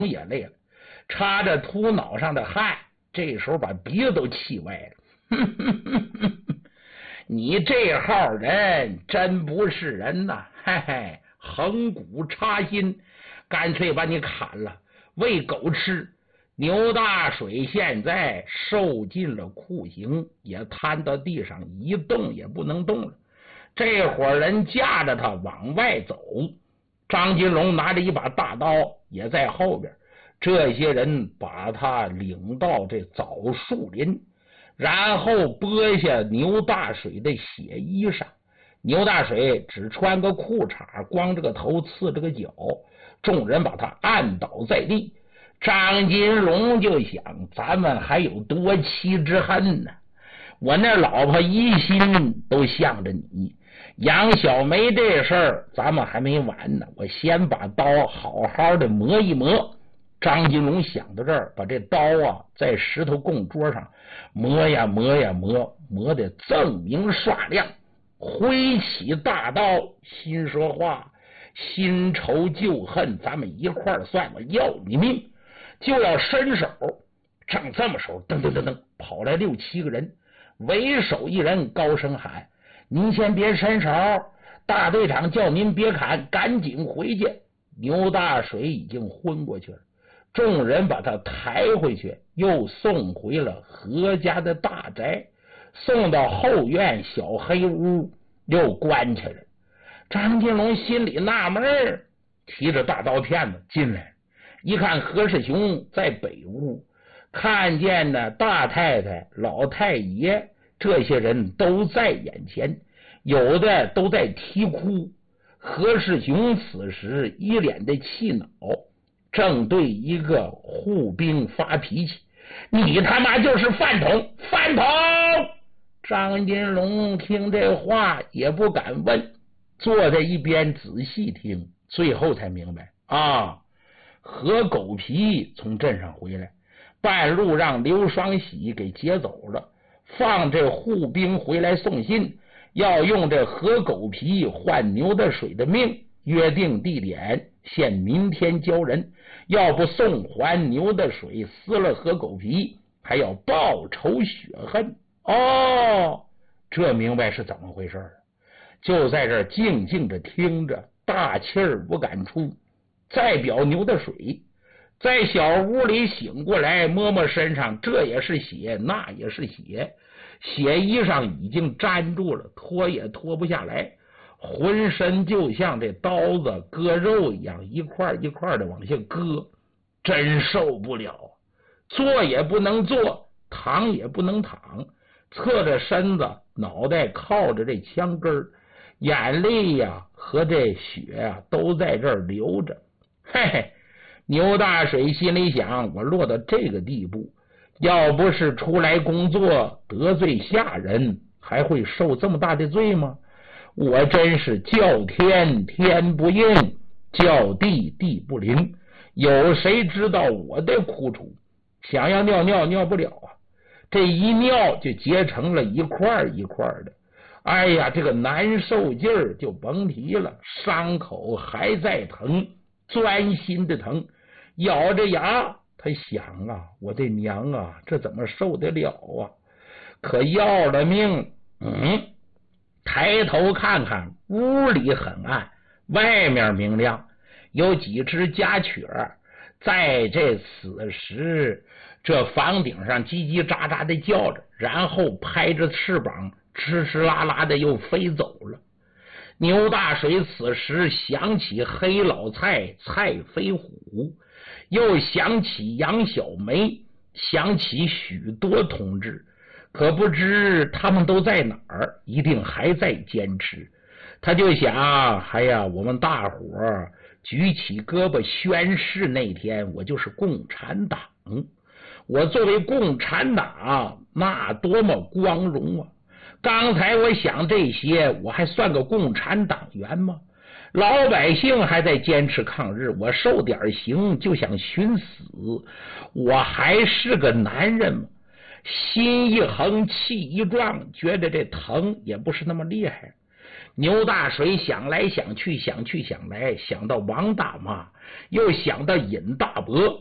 眼泪了，擦着秃脑上的汗，这时候把鼻子都气歪了。你这号人真不是人呐！嘿嘿，横骨插心，干脆把你砍了喂狗吃。牛大水现在受尽了酷刑，也瘫到地上一动也不能动了。这伙人架着他往外走，张金龙拿着一把大刀也在后边。这些人把他领到这枣树林，然后剥下牛大水的血衣裳。牛大水只穿个裤衩，光着个头，刺着个脚，众人把他按倒在地。张金龙就想，咱们还有夺妻之恨呢，我那老婆一心都向着你，杨小梅这事儿咱们还没完呢，我先把刀好好的磨一磨。张金龙想到这儿，把这刀啊在石头供桌上磨呀磨呀磨，磨得锃明刷亮，挥起大刀，心说话，新仇旧恨咱们一块儿算，我要你命，就要伸手。正这么手，噔噔噔噔跑来6、7个人，为首一人高声喊：您先别伸手，大队长叫您别砍，赶紧回去。牛大水已经昏过去了，众人把他抬回去，又送回了何家的大宅，送到后院小黑屋，又关起来。张金龙心里纳闷，提着大刀片子进来，一看何世雄在北屋，看见呢大太太、老太爷这些人都在眼前，有的都在啼哭。何世雄此时一脸的气恼，正对一个护兵发脾气：你他妈就是饭桶，饭桶！张金龙听这话也不敢问，坐在一边仔细听，最后才明白啊，何狗皮从镇上回来，半路让刘双喜给劫走了，放这护兵回来送信，要用这何狗皮换牛的水的命，约定地点，限明天交人，要不送还牛的水，撕了何狗皮，还要报仇雪恨。哦，这明白是怎么回事了，就在这儿静静的听着，大气儿不敢出。再表牛的水，在小屋里醒过来，摸摸身上，这也是血，那也是血，血衣上已经粘住了，脱也脱不下来，浑身就像这刀子割肉一样，一块一块的往下割，真受不了，坐也不能坐，躺也不能躺，侧着身子，脑袋靠着这枪根，眼泪呀和这血呀都在这儿流着。嘿嘿，牛大水心里想，我落到这个地步，要不是出来工作得罪下人，还会受这么大的罪吗？我真是叫天天不应，叫地地不灵，有谁知道我的苦楚？想要尿尿尿不了啊，这一尿就结成了一块一块的，哎呀，这个难受劲儿就甭提了，伤口还在疼，钻心的疼，咬着牙他想啊，我的娘啊，这怎么受得了啊？可要了命。抬头看看，屋里很暗，外面明亮，有几只家雀在这此时这房顶上叽叽喳喳的叫着，然后拍着翅膀哧哧啦啦的又飞走了。牛大水此时想起黑老蔡蔡飞虎，又想起杨小梅，想起许多同志，可不知他们都在哪儿，一定还在坚持。他就想，哎呀，我们大伙举起胳膊宣誓那天，我就是共产党，我作为共产党那多么光荣啊！刚才我想这些，我还算个共产党员吗？老百姓还在坚持抗日，我受点刑就想寻死，我还是个男人吗？心一横，气一壮，觉得这疼也不是那么厉害。 牛大水想来想去，想去想来，想到王大妈，又想到尹大伯，